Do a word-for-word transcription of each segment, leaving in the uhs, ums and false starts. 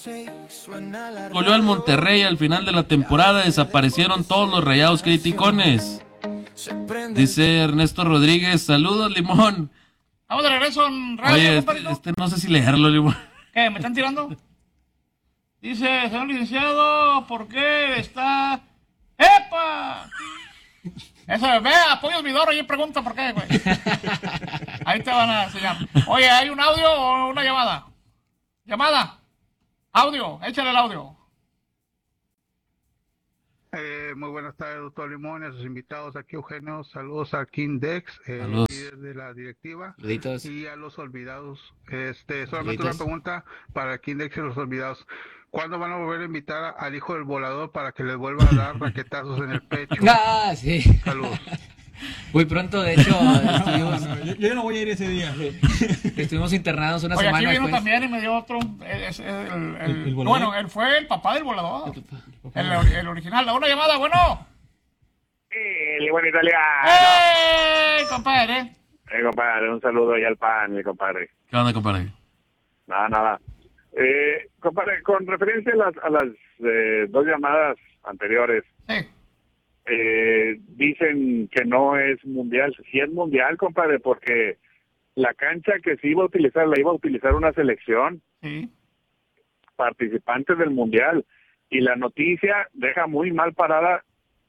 Goleó al Monterrey al final de la temporada, desaparecieron todos los Rayados criticones. Dice Ernesto Rodríguez, saludos, Limón. Vamos de regreso en radio. Oye, este, este no sé si leerlo, Limón. ¿Qué? ¿Me están tirando? Dice, señor licenciado, ¿por qué está...? ¡Epa! Eso, ve, apoyo el vidor y pregunta por qué, güey. Ahí te van a enseñar. Oye, ¿hay un audio o una llamada? ¿Llamada? Audio, échale el audio. Eh, muy buenas tardes, doctor Limón, a sus invitados aquí, Eugenio. Saludos a King Dex, eh, líder de la directiva. Saluditos. Y a los olvidados. Este, solamente Saluditos. una pregunta para King Dex y los olvidados. ¿Cuándo van a volver a invitar al hijo del volador para que les vuelva a dar raquetazos en el pecho? Ah, sí. Saludos. Muy pronto, de hecho, estuvimos, No, no, yo, yo no voy a ir ese día. estuvimos internados una Oye, semana aquí vino después. también y me dio otro. Es, es, el, el, ¿El- el volador? bueno, él fue el papá del volador. El, el original. Una llamada, bueno. El buen italiano. ¡Ey, compadre! Eh, compadre, un saludo ahí al pan, mi compadre. ¿Qué onda, compadre? Nada, nada. Eh, compadre, con referencia a las, a las eh, dos llamadas anteriores, Sí. eh, dicen que no es mundial. Sí es mundial, compadre, porque la cancha que se iba a utilizar, la iba a utilizar una selección Sí. participantes del mundial. Y la noticia deja muy mal parada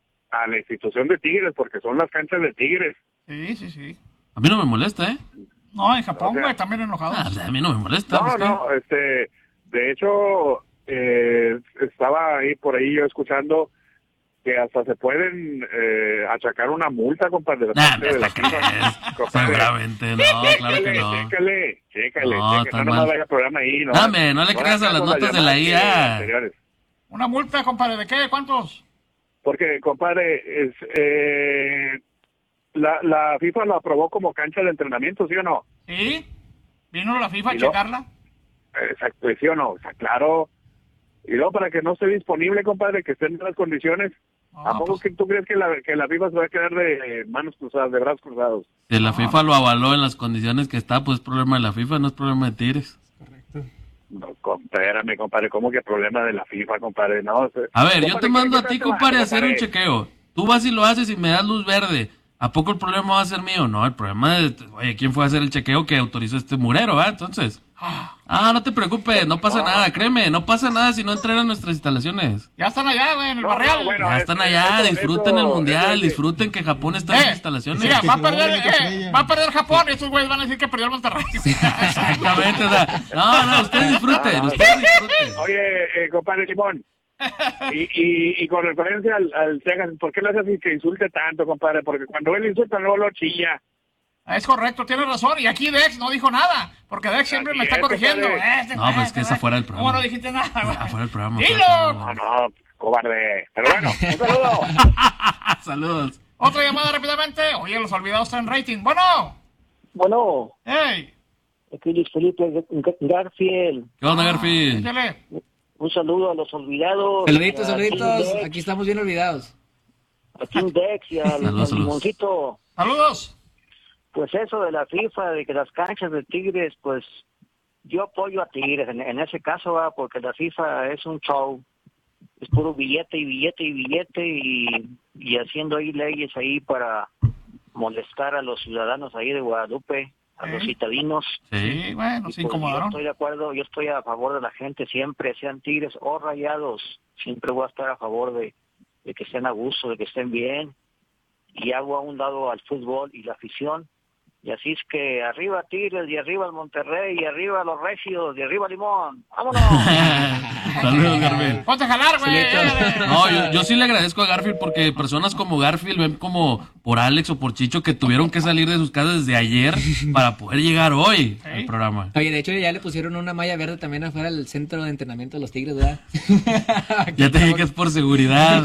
a la institución de Tigres, porque son las canchas de Tigres. Sí, sí, sí. A mí no me molesta, ¿eh? No, en Japón, O sea, güey, también enojados. Ah, o sea, a mí no me molesta. No, pues, ¿qué? no, este, de hecho, eh, estaba ahí por ahí yo escuchando que hasta se pueden eh, achacar una multa, compadre. de Nah, parte de la hasta FIFA. crees. Compadre, Seguramente no, claro que chécale, no. chécale, chécale, No, chécale, está no nomás mal. vaya al programa ahí, no. Dame, no le creas a hagas las notas de la I A. llamadas anteriores. Una multa, compadre, ¿de qué? ¿Cuántos? Porque, compadre, es, eh, la, la FIFA lo aprobó como cancha de entrenamiento, ¿sí o no? Sí. Vino la FIFA a ¿Y no? checarla. Exacto, ¿sí o no? O sea, claro. Y luego para que no esté disponible, compadre, que estén en las condiciones. No, ¿A poco pues, que tú crees que la, que la FIFA se va a quedar de eh, manos cruzadas, de brazos cruzados? Si la FIFA lo avaló en las condiciones que está, pues es problema de la FIFA, no es problema de Tigres. Correcto. No, com- espérame, compadre, ¿cómo que problema de la FIFA, compadre? No, se- A ver, yo compadre, te mando ¿qué- a qué ti, te va- compadre, a hacer un compadre? chequeo. Tú vas y lo haces y me das luz verde. ¿A poco el problema va a ser mío? No, el problema es, oye, ¿quién fue a hacer el chequeo que autorizó este murero, ah? Entonces, ah, no te preocupes, no pasa nada, créeme, no pasa nada si no entran a nuestras instalaciones. ya están allá, güey, en el No, barrial. no, bueno, Ya es- están es- allá, eso- disfruten eso- el mundial, eso- disfruten que Japón está en sus Eh, instalaciones. mira, va a perder, Que se eh, estrella. va a perder Japón y estos güeyes van a decir que perdió el Monterrey. Exactamente, o sea, no, no, ustedes disfruten, ustedes disfruten. Oye, eh, compadre Limón, y, y, y con referencia al, al Tegas, ¿por qué le haces así que insulte tanto, compadre? Porque cuando él insulta, luego lo chilla. Es correcto, tienes razón. Y aquí Dex no dijo nada, porque Dex siempre Así me está es, corrigiendo. compadre. Este, No, pues es este, que esa este. fuera del programa. ¿Cómo no dijiste nada, güey? Ah, fuera del programa. ¡Dilo! fuera del No, programa. no, cobarde. Pero bueno, un saludo. Saludos. Otra llamada rápidamente. Oye, los olvidados están en rating. Bueno. Bueno, ¡Ey! aquí Luis Felipe Gar- Garfield. ¿Qué onda, Garfield? Échale. Un saludo a los olvidados. Saluditos, a King saluditos. Dex, Aquí estamos bien olvidados. A King Dex y al, Saludos, al saludos. Limoncito. Saludos. Pues eso de la FIFA, de que las canchas de Tigres, pues yo apoyo a Tigres en, en ese caso, va, porque la FIFA es un show. Es puro billete y billete y billete y, y haciendo ahí leyes ahí para molestar a los ciudadanos ahí de Guadalupe, a los Sí. citadinos. Sí. Sí, bueno, Y se pues yo incomodaron. estoy de acuerdo, yo estoy a favor de la gente siempre, sean Tigres o Rayados, siempre voy a estar a favor de, de que estén a gusto, de que estén bien, y hago a un lado al fútbol y la afición, y así es que arriba Tigres, y arriba el Monterrey, y arriba los Regios, y arriba Limón, ¡vámonos! Saludos, Garfield. Ponte a jalar, güey. Saluditos. No, yo, yo sí le agradezco a Garfield porque personas como Garfield ven como por Alex o por Chicho que tuvieron que salir de sus casas desde ayer para poder llegar hoy al Sí. programa. Oye, de hecho ya le pusieron una malla verde también afuera del centro de entrenamiento de los Tigres, ¿verdad? Ya te dije que es por seguridad.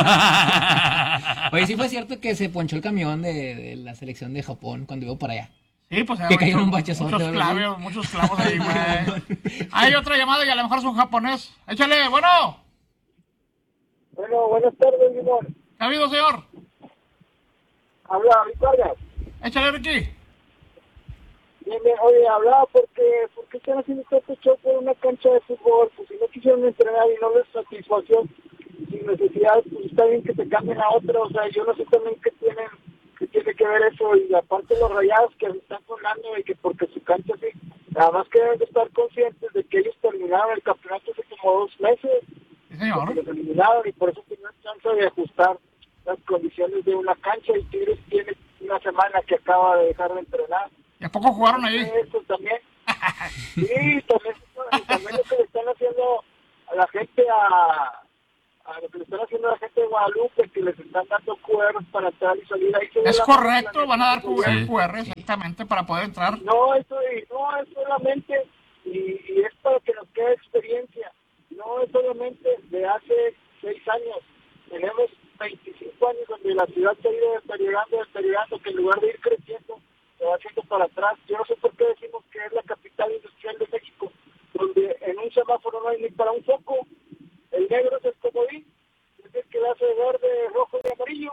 Oye, sí fue cierto que se ponchó el camión de, de la selección de Japón cuando iba por allá. Sí, pues Que cayó en un bachazote, muchos ¿verdad? clavos, muchos clavos ahí, güey. Hay otra llamada y a lo mejor es un japonés. Échale, bueno. Bueno, buenas tardes, Limón. ¿Qué ha habido, señor? Habla Ricardo. Échale, Ricky. Bien, bien. Oye, hablaba porque, porque están haciendo tanto show por una cancha de fútbol, pues si no quisieron entrenar y no les satisfacción, sin necesidad, pues está bien que se cambien a otra, o sea, yo no sé también qué tienen, qué tiene que ver eso, y aparte los Rayados que están sonando y que porque su cancha sí, nada más que deben de estar conscientes de que ellos terminaron el campeonato hace como dos meses, Sí, señor. porque los eliminaron y por eso tienen chance de ajustar las condiciones de una cancha, y Tigres tiene una semana que acaba de dejar de entrenar. ¿Y a poco jugaron ahí? Eso también. Sí, también, y también lo que le están haciendo a la gente, a, a lo que le están haciendo a la gente de Guadalupe, que les están dando Q Rs para entrar y salir. Ahí se ve Es la- correcto, la- van a dar Q R, Sí. Q R exactamente para poder entrar. No, eso y- no es solamente, y, y es para que nos quede experiencia, no es solamente de hace seis años. Tenemos veinticinco años donde la ciudad se ha ido deteriorando, deteriorando, que en lugar de ir creciendo, se va haciendo para atrás. Yo no sé por qué decimos que es la capital industrial de México, donde en un semáforo no hay ni para un foco. El negro es el comodín, es el que le hace verde, rojo y amarillo.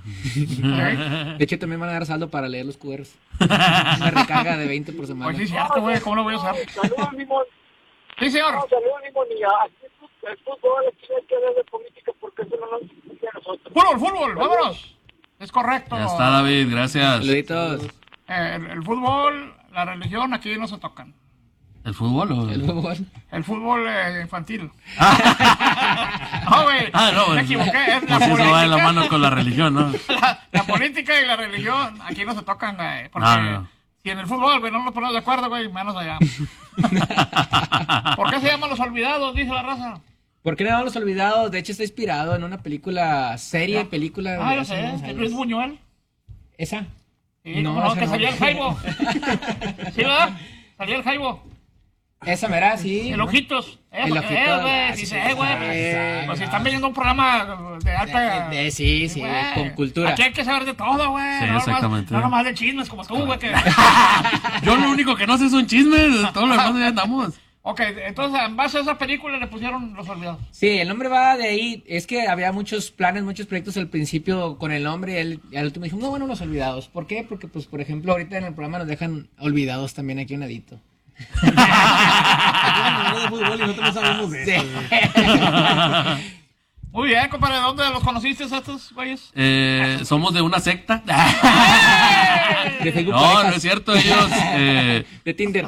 De hecho, también van a dar saldo para leer los Q Rs. Una recarga de veinte por semana. Pues sí, cierto, güey, ¿cómo lo voy a usar? Saludos, Limón. Sí, señor. No, saludos, Limón. Y aquí el fútbol, aquí hay que hablar de política porque eso no nos incumbe a nosotros. Fútbol, fútbol, vámonos. Es correcto. Ya está, David, gracias. Saluditos. Eh, el, el fútbol, la religión, aquí no se tocan. ¿El fútbol o...? El fútbol. El fútbol eh, infantil. No, güey. Ah, no, me pues, equivoqué. Es la pues eso va de la política. mano con la religión, ¿no? La, la política y la religión aquí no se tocan, güey. Porque No, no. si en el fútbol, güey, no nos ponemos de acuerdo, güey, menos allá. ¿Por qué se llaman los olvidados? Dice la raza. ¿Por qué no los olvidados? De hecho, está inspirado en una película, serie, película. Ah, de yo hace sé, unos de años. Luis Buñuel. ¿Esa? Sí, No, no, no, esa que no. salía el Jaibo. ¿Sí, verdad? Salía el Jaibo. Esa, ¿verdad? Sí. El ¿no? Ojitos. Eh, El porque, Ojitos, eh, güey, ah, sí, dice, sí, eh, güey, sí, pues, sí. pues si están viendo un programa de alta... De- de- sí, sí, güey, con cultura. Aquí hay que saber de todo, güey. Sí, no nomás- exactamente. No nomás de chismes como tú, güey. Que... Yo lo único que no sé son chismes, todo lo demás ya andamos. Ok, entonces en base a esa película le pusieron Los Olvidados. Sí, el nombre va de ahí. Es que había muchos planes, muchos proyectos al principio con el nombre. Y él, y al último dijo, no, bueno, los olvidados. ¿Por qué? Porque, pues, por ejemplo, ahorita en el programa nos dejan olvidados también aquí a un ladito. de fútbol y nosotros no sabemos de eso. güey. Muy bien, compadre, ¿de dónde los conociste a estos güeyes? Eh, somos de una secta. De Facebook No, no Parejas. es cierto, ellos... eh, De Tinder.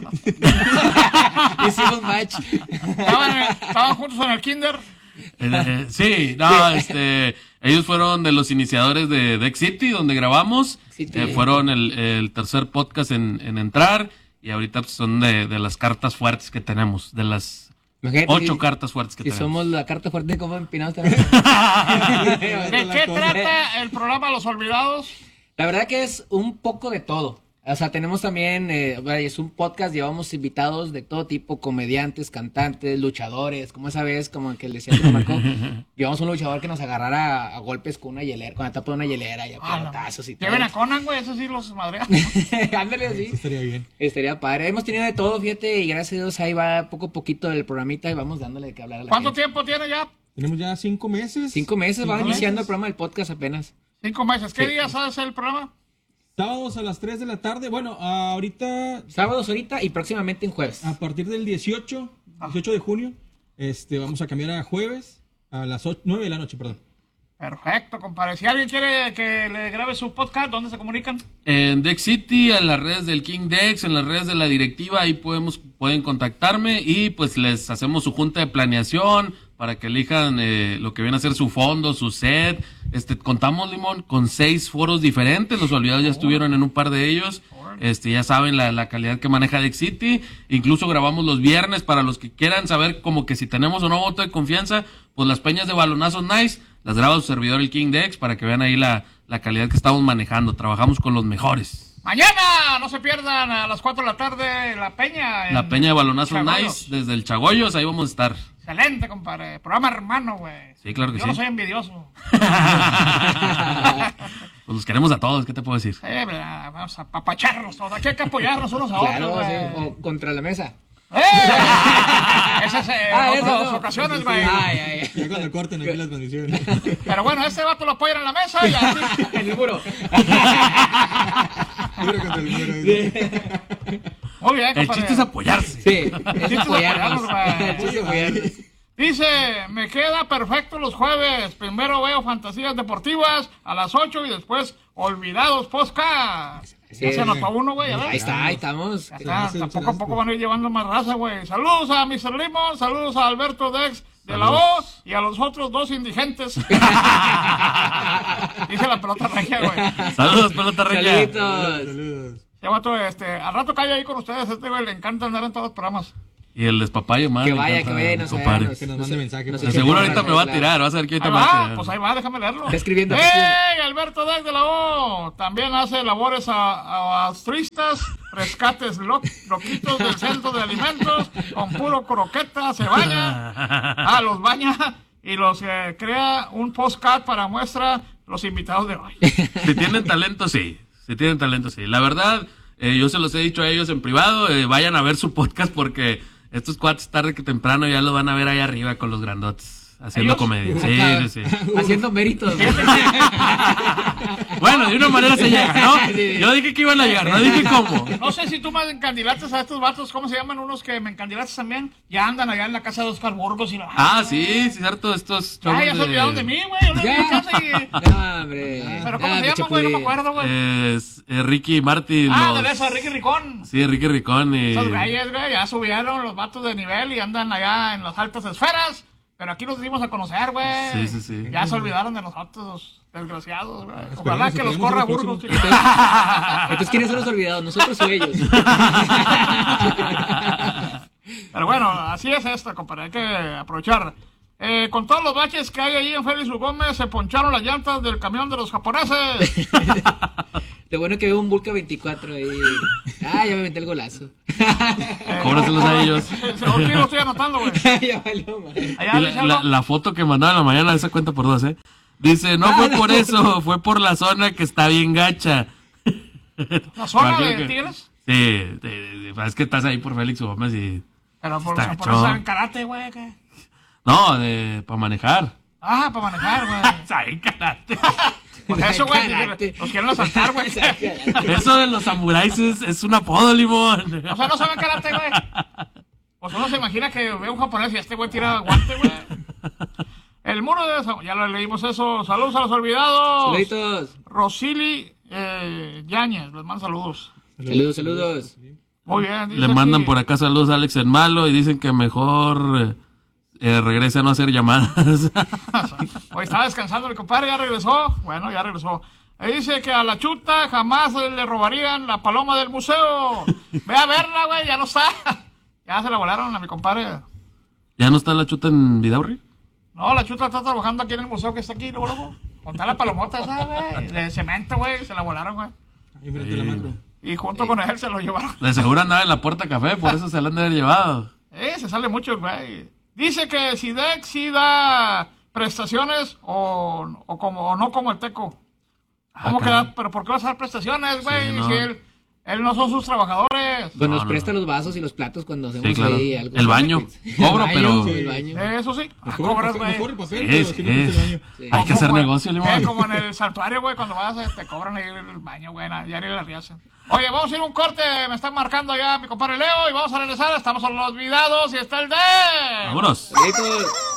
Hicimos match. ¿Estaban, estaban juntos en el kinder? Eh, sí, no, este, ellos fueron de los iniciadores de Dex City, donde grabamos, City. eh, fueron el, el tercer podcast en, en entrar, y ahorita pues, son de, de las cartas fuertes que tenemos, de las Imagínate ocho si- cartas fuertes que Si tenemos. somos la carta fuerte, ¿cómo empinados también? ¿De qué trata el programa Los Olvidados? La verdad que es un poco de todo. O sea, tenemos también, eh, vaya, es un podcast, llevamos invitados de todo tipo, comediantes, cantantes, luchadores, como esa vez, como el que le decía a Marco, llevamos un luchador que nos agarrara a, a golpes con una hielera, con la tapa de una hielera y a Ah, no. pelotazos y todo. Lleven a Conan, güey, eso sí los madrean. Ándale así. Eso estaría bien. Estaría padre. Hemos tenido de todo, fíjate, y gracias a Dios ahí va poco a poquito el programita y vamos dándole de qué hablar a la ¿Cuánto gente. tiempo tiene ya? Tenemos ya cinco meses. Cinco meses, va Cinco iniciando el meses. programa del podcast apenas. Cinco meses. ¿Qué Sí. días hace el programa? Sábados a las tres de la tarde. Bueno, ahorita Sábados ahorita y próximamente en jueves. a partir del dieciocho, dieciocho de junio, este, vamos a cambiar a jueves a las ocho, nueve de la noche, perdón. Perfecto, compadre. Si alguien quiere que le grabe su podcast, ¿dónde se comunican? En Dex City, en las redes del King Dex, en las redes de la directiva, ahí podemos, pueden contactarme y pues les hacemos su junta de planeación para que elijan eh, lo que viene a ser su fondo, su set. Este, contamos, Limón, con seis foros diferentes, los olvidados ya estuvieron en un par de ellos. Este, ya saben la, la calidad que maneja Dex City. Incluso grabamos los viernes para los que quieran saber como que si tenemos o no voto de confianza, pues las peñas de balonazos nice, las graba su servidor el King Dex para que vean ahí la, la calidad que estamos manejando. Trabajamos con los mejores. Mañana, no se pierdan a las cuatro de la tarde la peña. en La peña de balonazos Chagoyos. nice, desde el Chagollos, ahí vamos a estar. Excelente, compadre. Programa hermano, güey. Sí, claro que Yo sí. no soy envidioso. Pues los queremos a todos, ¿qué te puedo decir? Sí, ¿verdad? Vamos a papacharnos todos. Aquí hay que apoyarnos unos a Claro, otros, sí, güey. o contra la mesa. ¡Eh! Esa es eh, Ah, en eso otras no. ocasiones, güey. Ay, ay, Ya cuando corten aquí las condiciones. Pero bueno, este vato lo apoyan en la mesa y así. ay. En el muro. Muro contra el muro. Muy bien, El compadre. chiste es apoyarse. Sí, es Chistes de apoyarnos. apoyarnos, güey. El chiste es apoyarnos. Dice, me queda perfecto los jueves. Primero veo Fantasías Deportivas a las ocho y después Olvidados Podcast. Sí. Ya se anotó uno, güey. a ver. Ahí está, ahí estamos. Ya está, Gracias, hasta muchas poco a poco gracias. van a ir llevando más raza, güey. Saludos a mister Limón, saludos a Alberto Dex de la O y a los otros dos indigentes. Dice la pelota regia, güey. Saludos, pelota regia. Saluditos. Saludos. Ya vato, este, al rato calla ahí con ustedes. Este güey le encanta andar en todos los programas. Y el despapayo, más. Que me vaya, encanta, que vaya y nos compadre. vea, Que nos mande mensaje, nos pues. eche Seguro porras, ahorita me va a claro. tirar, vas a ver que Ahí ahorita me va a va, tirar. pues ahí va, déjame leerlo. Está escribiendo, está escribiendo. ¡Ey! Alberto Dex de la O. También hace labores a, a astristas, rescates lo- loquitos del centro de alimentos, con puro croqueta, se baña. Ah, los baña y los eh, crea un postcard para muestra los invitados de hoy. Si tienen talento, sí. Si tienen talento, sí. La verdad, eh, yo se los he dicho a ellos en privado, eh, vayan a ver su podcast porque estos cuates tarde que temprano ya los van a ver ahí arriba con los grandotes, haciendo ¿Ellos? comedia. Sí, sí, sí. Haciendo méritos. güey. Bueno, de una manera se llega, ¿no? Sí. Yo dije que iban a llegar, no dije cómo. No sé si tú me encandilates a estos vatos, ¿cómo se llaman? Unos que me encandilates también. Ya andan allá en la casa de Oscar Burgos y la... Ah, sí, sí, cierto, estos Ah, ya chavos se olvidaron de mí, güey. Yo les di Ya. chance y... No, hombre. Pero ¿cómo Ah, se llama, güey? No me acuerdo, güey. Es, eh, Ricky Martin. Ah, los- de eso, Ricky Ricón. Sí, Ricky Ricón y... Esos güeyes, güey, ya subieron los vatos de nivel y andan allá en las altas esferas. Pero aquí los dimos a conocer, güey. Sí, sí, sí. Ya se olvidaron de nosotros, desgraciados, güey. Esperemos, Ojalá que los esperemos corra en el Burgos. próximo. Entonces, ¿quiénes son los olvidados? ¿Nosotros o ellos? Pero bueno, así es esto, compadre. Hay que aprovechar. Eh, con todos los baches que hay ahí en Félix U. Gómez, se poncharon las llantas del camión de los japoneses. Lo bueno que veo un Vulca veinticuatro ahí. Ah, ya me metí el golazo. Cóbraselos a ellos. Se, se, ahorita lo estoy anotando, güey. Ya valió, madre. Allá Y dice la, algo. la- la foto que mandaron en la mañana, esa cuenta por dos, ¿eh? Dice, no Ah, fue la por foto. eso, fue por la zona que está bien gacha. ¿La zona Imagino de que- Tigres? Sí, de- de- de- es que estás ahí por Félix Gómez y... Pero por Está los gacho. japoneses saben karate, güey. ¿qué? No, de, para manejar. Ah, para manejar, güey. Saben karate. Pues eso, güey. Karate. Los quieren asaltar, güey. Eso de los samuráis es, es un apodo, Limón. O sea, no saben karate, güey. Pues uno se imagina que ve un japonés y este güey tira guante, güey. El muro de... Sa- Ya lo leímos eso. Saludos a los olvidados. Saluditos. Rosili eh, Yáñez. Les mando saludos. Saludos, saludos. Muy bien. dice Le mandan aquí- por acá saludos a Alex en Malo y dicen que mejor eh, eh, regrese a no hacer llamadas. Hoy estaba descansando mi compadre, ya regresó. Bueno, ya regresó. Y dice que a la chuta jamás le robarían la paloma del museo. Ve a verla, güey, ya no está. Ya se la volaron a mi compadre. ¿Ya no está la chuta en Vidaurri? No, la chuta está trabajando aquí en el museo que está aquí, luego, luego. Contar la palomota esa, güey, de cemento, güey, se la volaron, güey. Ahí enfrente de la macro. Y junto con él se lo llevaron. De seguro andaba en la puerta café, por eso se la han de haber llevado. Eh, se sale mucho, güey. Dice que si Dex sí da prestaciones o, o como o no como el Teco. ¿Cómo Ah, que caray. da? ¿Pero por qué vas a dar prestaciones, güey? Sí, no. Si él, él no son sus trabajadores. Pues No, nos no, presta no. los vasos y los platos cuando hacemos Sí, claro. ahí algo. El baño. Cobro, El pero- baño, el baño. Eh, Eso sí. Nos Ah, cobra cobras, el papel, güey. nos cobra el papel, Sí, pero sí, si no metes el baño. Sí. Hay que hacer Como- negocio, eh, Limón. como en el santuario, güey, cuando vas, eh, te cobran ahí el baño, güey, na- ya ni la riaza. Oye, vamos a ir a un corte, me están marcando ya mi compadre Leo y vamos a regresar, estamos a los olvidados y está el de... Vámonos. Saluditos.